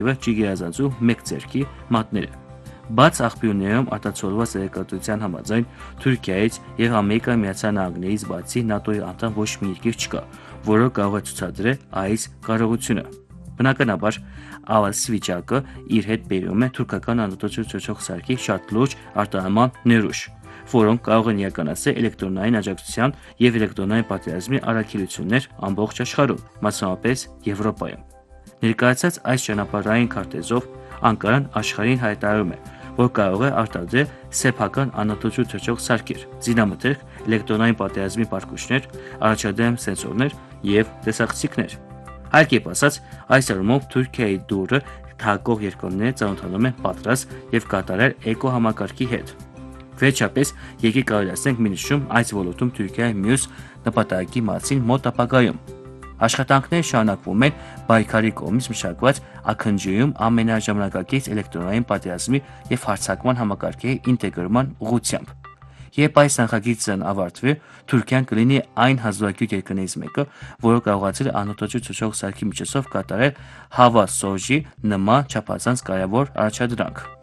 չի գերազանցու մեկ ձեռքի մատները։ Բաց աղբյուրներում արտացոլված տեղեկատվության համաձայն Թուրքիայից եւ Ամերիկայի Միացյալ Նահանգներից բացի ՆԱՏՕ-ի անդամ ոչ մի երկիր չկա, որը կարող է ցուցադրել այս կարողությունը։ Բնականաբար, այս վիճակը իր հետ բերում է թուրքական անօթոչու ցույցող սարքի շատ լուրջ արտահանման ներուժ, որոնք կարող են իրականացնել էլեկտրոնային աջակցության եւ էլեկտրոնային պատերազմի առաքելություններ ամբողջ աշխարհում, մասնավորապես Եվրոպայում։ Ներկայացած այս ճանապարհային քարտեզով Անկարան աշխարհին հայտարարում է, որ կարող է արտադրել սեփական անօթոչու թռչող սարքեր, զինամթերք, էլեկտրոնային պատերազմի պարկուշներ, առաջադեմ սենսորներ եւ տեսախցիկներ։ Այլ կերպ ասած, այս առումով Թուրքիայի դուրը թակող երկրները ծանոթանում են պատրաստ եւ կատարել էկոհամակարգի հետ։ Վերջապես, եկեք կարողացնենք մի նշում այս ոլորտում Թուրքիայի մյուս նպատակի մասին մոտ ապագայում։ Աշխատանքները շարունակվում են Բայկարի կողմից մշակված աքնջիում ամենաժամանակակից էլեկտրոնային պատերազմի եւ հարձակման համակարգերի ինտեգրման ուղղությամբ։ Երբ այս նախագիծն ավարտվի, Թուրքիան կլինի այն հազվագյուտ երկրներից մեկը, որը կարողացել է անօթոչու ցուցող սարքի միջոցով կատարել Հավա Սոժի նման չափազանց կարևոր առաջադրանք։